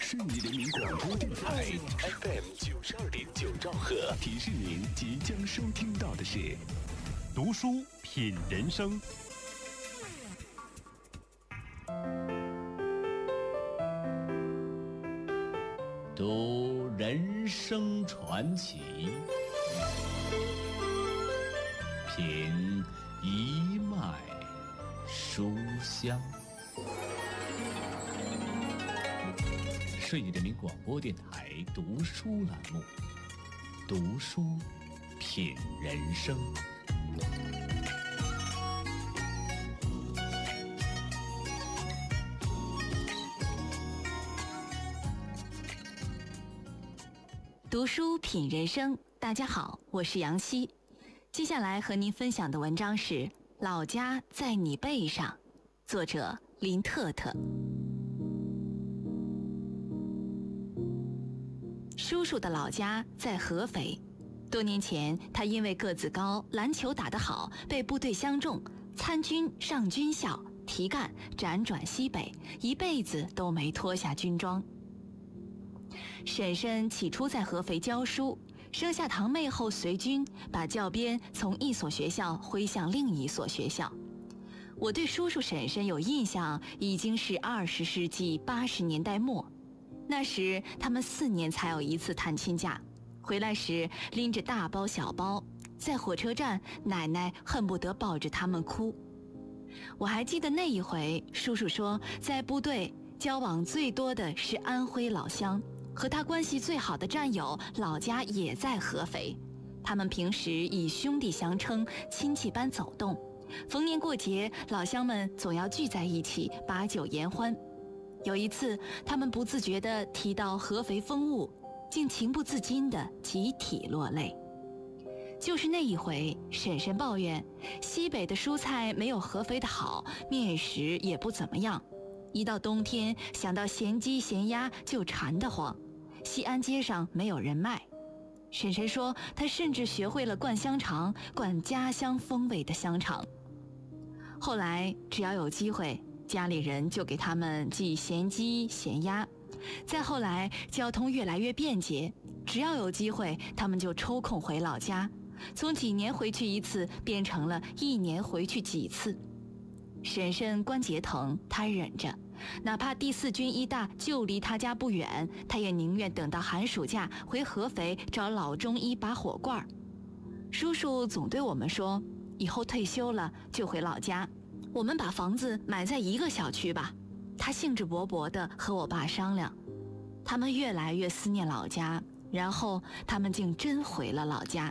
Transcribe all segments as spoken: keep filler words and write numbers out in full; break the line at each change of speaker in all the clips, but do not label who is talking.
顺义人民广播电台 F M 九十二点九兆赫，提示您即将收听到的是
读书品人生。
读人生传奇，品一脉书香。顺义人民广播电台读书栏目，读书品人生。
读书品人生，大家好，我是杨希。接下来和您分享的文章是《老家在你背上》，作者林特特。叔叔的老家在合肥，多年前他因为个子高，篮球打得好，被部队相中，参军上军校，提干辗转西北，一辈子都没脱下军装。婶婶起初在合肥教书，生下堂妹后随军，把教鞭从一所学校挥向另一所学校。我对叔叔婶婶有印象，已经是二十世纪八十年代末。那时他们四年才有一次探亲假，回来时拎着大包小包，在火车站，奶奶恨不得抱着他们哭。我还记得那一回，叔叔说在部队交往最多的是安徽老乡，和他关系最好的战友老家也在合肥，他们平时以兄弟相称，亲戚般走动，逢年过节老乡们总要聚在一起把酒言欢。有一次他们不自觉地提到合肥风物，竟情不自禁地集体落泪。就是那一回，婶婶抱怨西北的蔬菜没有合肥的好，面食也不怎么样，一到冬天想到咸鸡咸鸭就馋得慌，西安街上没有人卖。婶婶说她甚至学会了灌香肠，灌家乡风味的香肠。后来只要有机会，家里人就给他们寄咸鸡咸鸭。再后来交通越来越便捷，只要有机会他们就抽空回老家，从几年回去一次变成了一年回去几次。婶婶关节疼，她忍着，哪怕第四军医大就离她家不远，她也宁愿等到寒暑假回合肥找老中医拔火罐。叔叔总对我们说，以后退休了就回老家，我们把房子买在一个小区吧。他兴致勃勃地和我爸商量，他们越来越思念老家，然后他们竟真回了老家。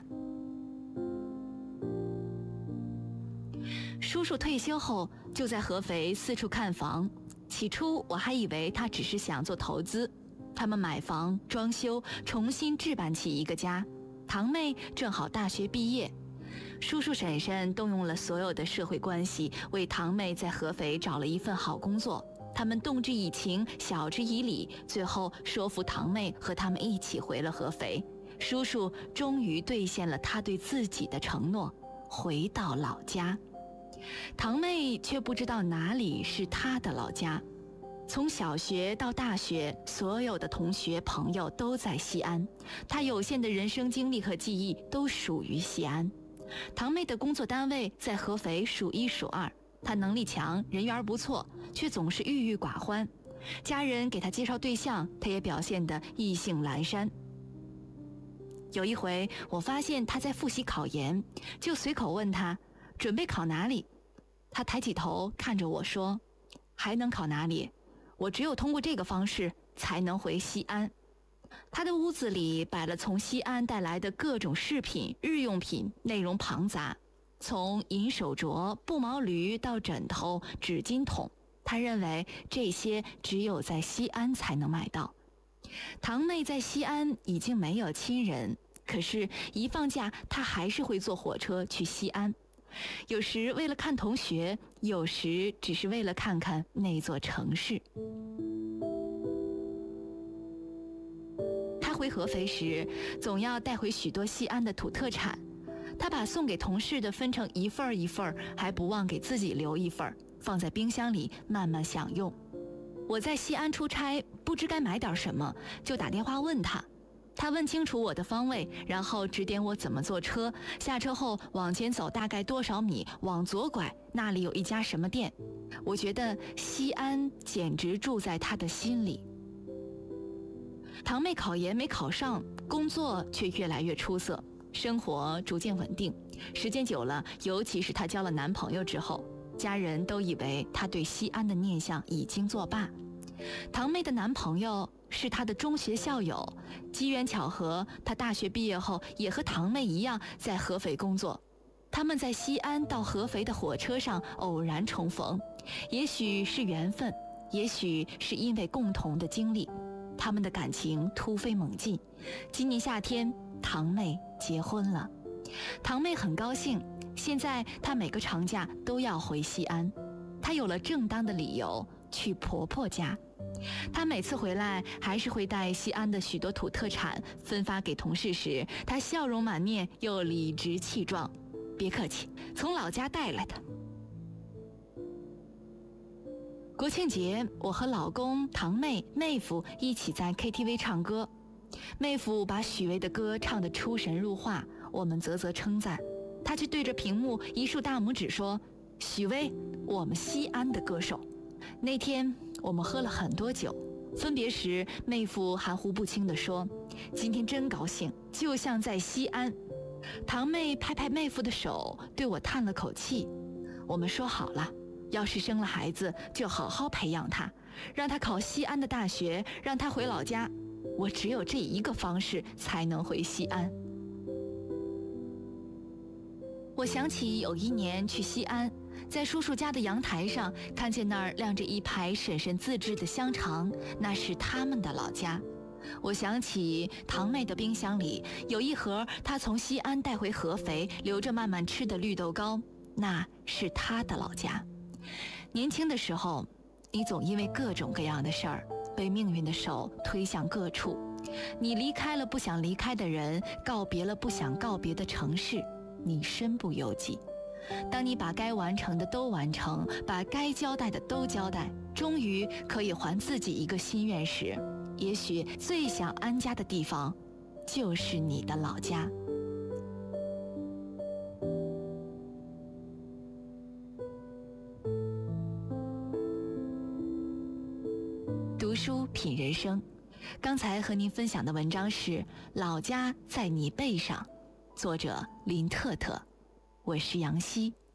叔叔退休后就在合肥四处看房，起初我还以为他只是想做投资。他们买房装修，重新置办起一个家。堂妹正好大学毕业，叔叔婶婶动用了所有的社会关系，为堂妹在合肥找了一份好工作。他们动之以情，晓之以理，最后说服堂妹和他们一起回了合肥。叔叔终于兑现了他对自己的承诺，回到老家。堂妹却不知道哪里是她的老家。从小学到大学，所有的同学朋友都在西安，她有限的人生经历和记忆都属于西安。堂妹的工作单位在合肥数一数二，她能力强，人缘不错，却总是郁郁寡欢。家人给她介绍对象，她也表现得意兴阑珊。有一回我发现她在复习考研，就随口问她准备考哪里。她抬起头看着我说，还能考哪里？我只有通过这个方式才能回西安。他的屋子里摆了从西安带来的各种饰品、日用品，内容庞杂，从银手镯、布毛驴到枕头、纸巾筒，他认为这些只有在西安才能买到。堂妹在西安已经没有亲人，可是一放假她还是会坐火车去西安，有时为了看同学，有时只是为了看看那座城市。他回合肥时总要带回许多西安的土特产，他把送给同事的分成一份一份，还不忘给自己留一份，放在冰箱里慢慢享用。 我在西安出差，不知该买点什么，就打电话问他。他问清楚我的方位，然后指点我怎么坐车，下车后往前走大概多少米，往左拐，那里有一家什么店。我觉得西安简直住在他的心里。堂妹考研没考上，工作却越来越出色，生活逐渐稳定。时间久了，尤其是她交了男朋友之后，家人都以为她对西安的念想已经作罢。堂妹的男朋友是她的中学校友，机缘巧合，她大学毕业后也和堂妹一样在合肥工作。他们在西安到合肥的火车上偶然重逢，也许是缘分，也许是因为共同的经历，他们的感情突飞猛进。今年夏天，堂妹结婚了。堂妹很高兴，现在她每个长假都要回西安，她有了正当的理由去婆婆家。她每次回来还是会带西安的许多土特产分发给同事时，她笑容满面又理直气壮。别客气，从老家带来的。国庆节，我和老公、堂妹、妹夫一起在 K T V 唱歌。妹夫把许巍的歌唱得出神入化，我们啧啧称赞。他却对着屏幕一竖大拇指说：“许巍，我们西安的歌手。”那天我们喝了很多酒，分别时妹夫含糊不清地说：“今天真高兴，就像在西安。”堂妹拍拍妹夫的手，对我叹了口气。我们说好了，要是生了孩子，就好好培养他，让他考西安的大学，让他回老家。我只有这一个方式才能回西安。我想起有一年去西安，在叔叔家的阳台上，看见那儿晾着一排婶婶自制的香肠，那是他们的老家。我想起堂妹的冰箱里有一盒她从西安带回合肥留着慢慢吃的绿豆糕，那是她的老家。年轻的时候，你总因为各种各样的事儿被命运的手推向各处，你离开了不想离开的人，告别了不想告别的城市，你身不由己。当你把该完成的都完成，把该交代的都交代，终于可以还自己一个心愿时，也许最想安家的地方就是你的老家。读书品人生，刚才和您分享的文章是《老家在你背上》，作者林特特，我是杨希。